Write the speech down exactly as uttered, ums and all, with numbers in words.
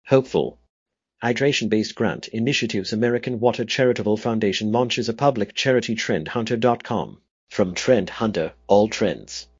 Hopeful. Hydration-based grant initiatives American Water Charitable Foundation launches a public charity trend hunter dot com. From Trend Hunter, all trends.